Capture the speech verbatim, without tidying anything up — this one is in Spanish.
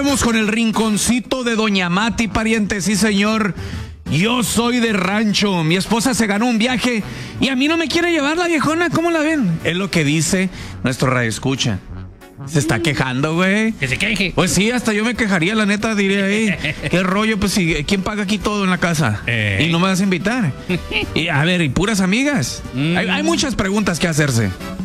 volvemos con el rinconcito de Doña Mati, pariente. Sí, señor. Yo soy de rancho. Mi esposa se ganó un viaje y a mí no me quiere llevar la viejona. ¿Cómo la ven? Es lo que dice nuestro radioescucha. Se está quejando, güey. Que se queje. Pues sí, hasta yo me quejaría, la neta, diría ahí. ¿Qué rollo? Pues sí, ¿quién paga aquí todo en la casa? Eh. Y no me vas a invitar. Y, a ver, ¿y puras amigas? Mm. Hay, hay muchas preguntas que hacerse.